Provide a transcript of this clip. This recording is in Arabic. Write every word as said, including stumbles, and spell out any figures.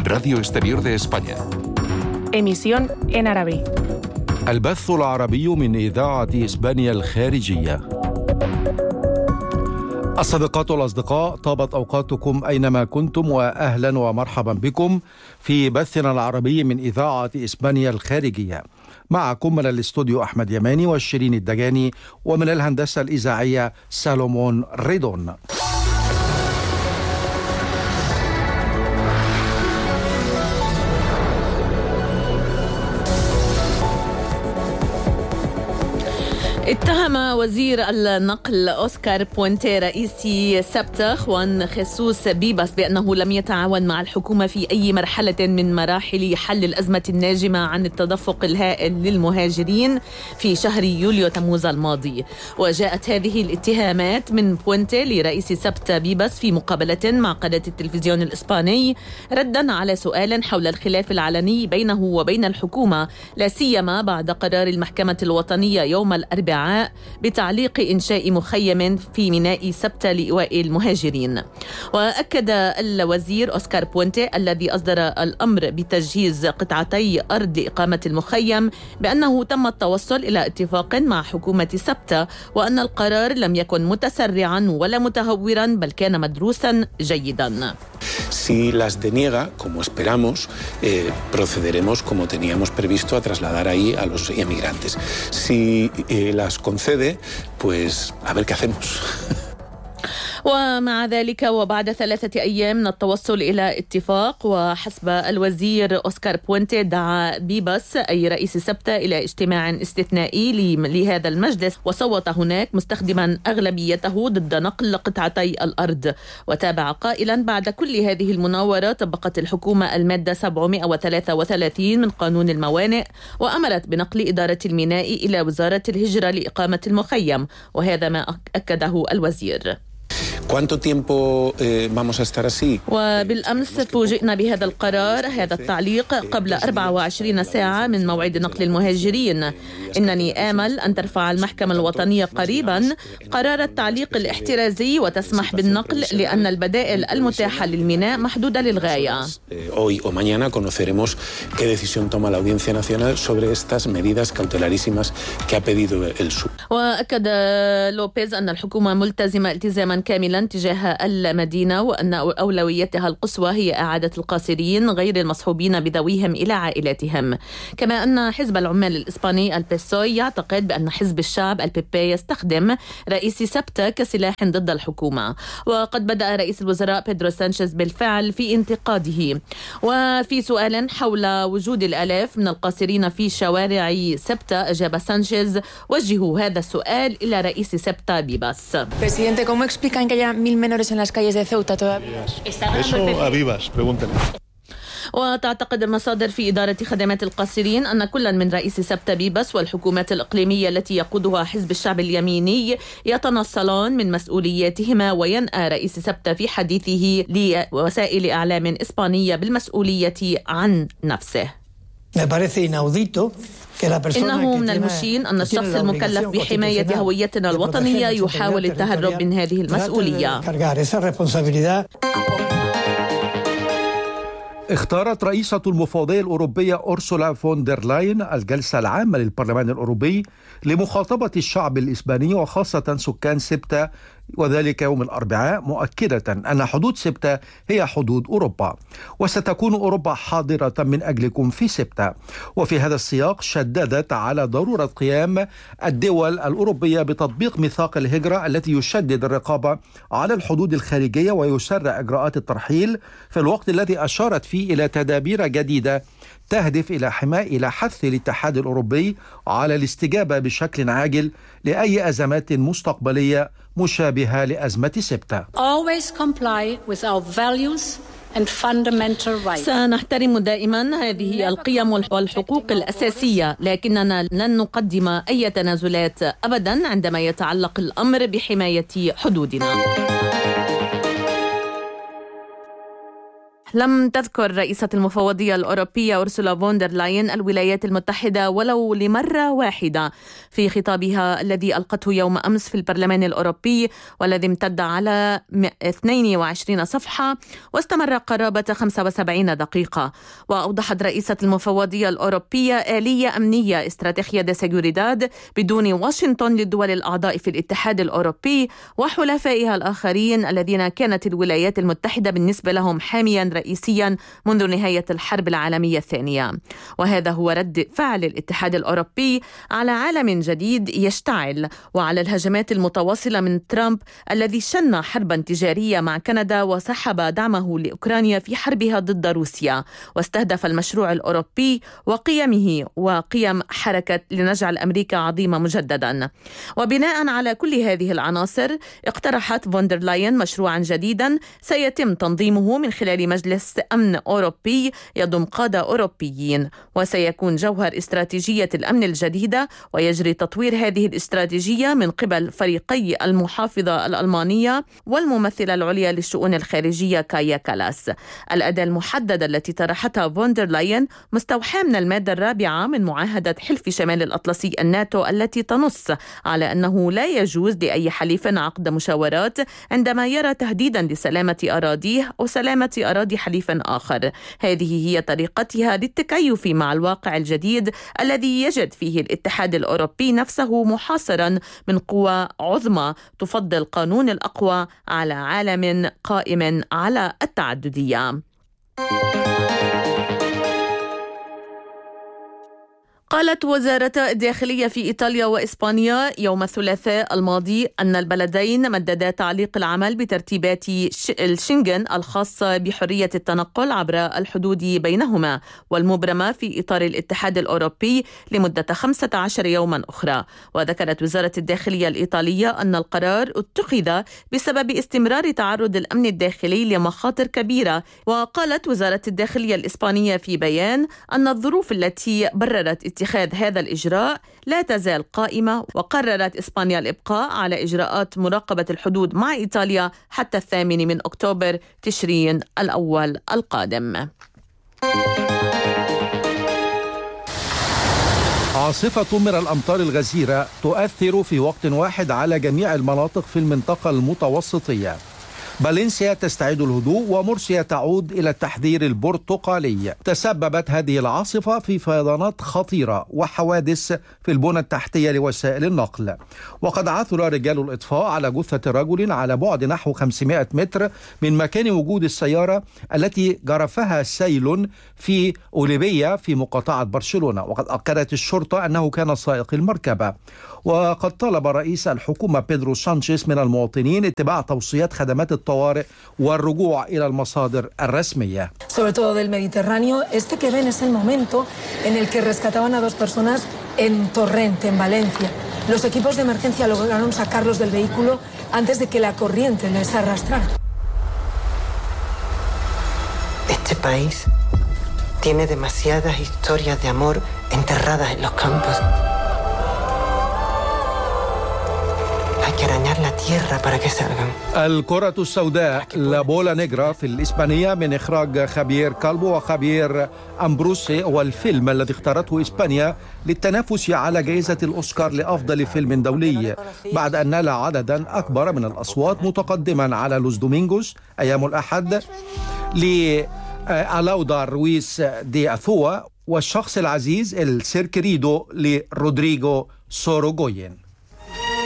Radio Exterior de España. Emisión en árabe. البث العربي من إذاعة إسبانيا الخارجية. الصديقات والأصدقاء، طابت أوقاتكم أينما كنتم، وأهلا ومرحبا بكم في بثنا العربي من إذاعة إسبانيا الخارجية. معكم من الاستوديو أحمد يماني والشيرين الدجاني، ومن الهندسة الإذاعية سالومون ريدون. اتهم وزير النقل أوسكار بوينتي رئيسي سبتة خوان خيسوس بيباس بأنه لم يتعاون مع الحكومة في أي مرحلة من مراحل حل الأزمة الناجمة عن التدفق الهائل للمهاجرين في شهر يوليو تموز الماضي. وجاءت هذه الاتهامات من بوينتي لرئيس سبتة بيباس في مقابلة مع قناة التلفزيون الإسباني ردا على سؤال حول الخلاف العلني بينه وبين الحكومة، لا سيما بعد قرار المحكمة الوطنية يوم الأربعاء بتعليق إنشاء مخيم في ميناء سبتة لإيواء المهاجرين. وأكد الوزير أوسكار بوينتي الذي أصدر الأمر بتجهيز قطعتي أرض لإقامة المخيم بأنه تم التوصل إلى اتفاق مع حكومة سبتة، وأن القرار لم يكن متسرعا ولا متهورا بل كان مدروسا جيدا. Si las deniega, como esperamos, eh, procederemos como teníamos previsto a trasladar ahí a los emigrantes. Si eh, las concede, pues a ver qué hacemos. ومع ذلك وبعد ثلاثة أيام من التوصل إلى اتفاق، وحسب الوزير أوسكار بوينتي دعا بيباس أي رئيس سبتة إلى اجتماع استثنائي لهذا المجلس، وصوت هناك مستخدما أغلبيته ضد نقل قطعتي الأرض. وتابع قائلا: بعد كل هذه المناورة طبقت الحكومة المادة سبعمائة وثلاثة وثلاثين من قانون الموانئ، وأمرت بنقل إدارة الميناء إلى وزارة الهجرة لإقامة المخيم، وهذا ما أكده الوزير. وبالأمس فوجئنا بهذا القرار، هذا التعليق قبل أربع وعشرين ساعة من موعد نقل المهاجرين. إنني آمل أن ترفع المحكمة الوطنية قريبا قرار التعليق الاحترازي وتسمح بالنقل، لأن البدائل المتاحة للميناء محدودة للغاية. وأكد لوبيز أن الحكومة ملتزمة التزاما كاملا تجاه المدينة، وأن أولويتها القصوى هي إعادة القاصرين غير المصحوبين بذويهم إلى عائلاتهم. كما أن حزب العمال الإسباني البيسوي يعتقد بأن حزب الشعب البي بي يستخدم رئيس سبتة كسلاح ضد الحكومة. وقد بدأ رئيس الوزراء بيدرو سانشيز بالفعل في انتقاده. وفي سؤال حول وجود الآلاف من القاصرين في شوارع سبتة أجاب سانشيز: وجهوا هذا السؤال إلى رئيس سبتة بيباس. Presidente, ¿cómo explican que haya mil menores en las calles de Ceuta todavía? Eso a Vivas, pregúntale. وتعتقد المصادر في إدارة خدمات القاصرين أن كل من رئيس سبتة بيباس والحكومات الإقليمية التي يقودها حزب الشعب اليميني يتنصلان من مسؤولياتهما، وينأى رئيس سبتة في حديثه لوسائل إعلام إسبانية بالمسؤولية عن نفسه. إنه من المشين أن الشخص المكلف بحماية هويتنا الوطنية يحاول التهرب من هذه المسؤولية. اختارت رئيسة المفوضية الأوروبية أورسولا فون دير لاين الجلسة العامة للبرلمان الأوروبي لمخاطبة الشعب الإسباني وخاصة سكان سبتة، وذلك يوم الأربعاء، مؤكدة أن حدود سبتة هي حدود أوروبا، وستكون أوروبا حاضرة من أجلكم في سبتة. وفي هذا السياق شددت على ضرورة قيام الدول الأوروبية بتطبيق ميثاق الهجرة التي يشدد الرقابة على الحدود الخارجية ويسرع إجراءات الترحيل، في الوقت الذي أشارت فيه إلى تدابير جديدة تهدف إلى حماية إلى حث الاتحاد الأوروبي على الاستجابة بشكل عاجل لأي أزمات مستقبلية مشابهة لأزمة سبتة. Always comply with our values and fundamental rights. سنحترم دائما هذه القيم والحقوق الأساسية، لكننا لن نقدم أي تنازلات أبدا عندما يتعلق الأمر بحماية حدودنا. لم تذكر رئيسة المفوضية الأوروبية أورسولا فون دير لاين الولايات المتحدة ولو لمرة واحدة في خطابها الذي ألقته يوم أمس في البرلمان الأوروبي والذي امتد على اثنين وعشرين صفحة واستمر قرابة خمسة وسبعين دقيقة. وأوضحت رئيسة المفوضية الأوروبية آلية أمنية استراتيجية دي سيغوريداد بدون واشنطن للدول الأعضاء في الاتحاد الأوروبي وحلفائها الآخرين الذين كانت الولايات المتحدة بالنسبة لهم حاميا رئيسيا منذ نهاية الحرب العالمية الثانية. وهذا هو رد فعل الاتحاد الأوروبي على عالم جديد يشتعل وعلى الهجمات المتواصلة من ترامب الذي شن حربا تجارية مع كندا وسحب دعمه لأوكرانيا في حربها ضد روسيا واستهدف المشروع الأوروبي وقيمه وقيم حركة لنجعل أمريكا عظيمة مجددا. وبناء على كل هذه العناصر اقترحت فون دير لاين مشروعا جديدا سيتم تنظيمه من خلال مجلس أمن أوروبي يضم قادة أوروبيين وسيكون جوهر استراتيجية الأمن الجديدة ويجري تطوير هذه الاستراتيجية من قبل فريقي المحافظة الألمانية والممثلة العليا للشؤون الخارجية كايا كالاس. الأداة المحددة التي طرحتها فون دير لاين مستوحاة من المادة الرابعة من معاهدة حلف شمال الأطلسي الناتو التي تنص على أنه لا يجوز لأي حليف عقد مشاورات عندما يرى تهديدا لسلامة أراضيه أو سلامة أراضي حليف آخر. هذه هي طريقتها للتكيف مع الواقع الجديد الذي يجد فيه الاتحاد الأوروبي نفسه محاصرا من قوى عظمى تفضل قانون الأقوى على عالم قائم على التعددية. قالت وزارة الداخلية في إيطاليا وإسبانيا يوم الثلاثاء الماضي أن البلدين مددا تعليق العمل بترتيبات الشنغن الخاصة بحرية التنقل عبر الحدود بينهما والمبرمة في إطار الاتحاد الأوروبي لمدة خمسة عشر يوما أخرى. وذكرت وزارة الداخلية الإيطالية أن القرار اتخذ بسبب استمرار تعرض الأمن الداخلي لمخاطر كبيرة. وقالت وزارة الداخلية الإسبانية في بيان أن الظروف التي بررت اتخاذ هذا الإجراء لا تزال قائمة وقررت إسبانيا الإبقاء على إجراءات مراقبة الحدود مع إيطاليا حتى الثامن من أكتوبر تشرين الأول القادم. عاصفة من الأمطار الغزيرة تؤثر في وقت واحد على جميع المناطق في المنطقة المتوسطية. فالنسيا تستعيد الهدوء ومرسيا تعود إلى التحذير البرتقالي. تسببت هذه العاصفة في فيضانات خطيرة وحوادث في البنى التحتية لوسائل النقل. وقد عثر رجال الإطفاء على جثة رجل على بعد نحو خمسمائة متر من مكان وجود السيارة التي جرفها سيل في أوليبيا في مقاطعة برشلونة. وقد أكدت الشرطة أنه كان سائق المركبة. وقد طلب رئيس الحكومة بيدرو سانشيز من المواطنين اتباع توصيات خدمات الطوارئ والرجوع إلى المصادر الرسمية. Sobre todo del Mediterráneo, este que ven es el momento en el que rescataban a dos personas en Torrente, en Valencia. Los equipos de emergencia lograron sacarlos del vehículo antes de que la corriente les arrastrara. Este país tiene demasiadas historias de amor enterradas en los campos. الكرة السوداء لا بولا نيجرا في الإسبانية من إخراج خبير كالبو وخبير أمبروسي والفيلم الذي اختارته إسبانيا للتنافس على جائزة الأوسكار لأفضل فيلم دولي بعد أن نال عددا أكبر من الأصوات متقدما على لوس دومينغوس أيام الأحد لألاودا رويس دي أثوا والشخص العزيز السير كريدو لرودريغو سوروغوين.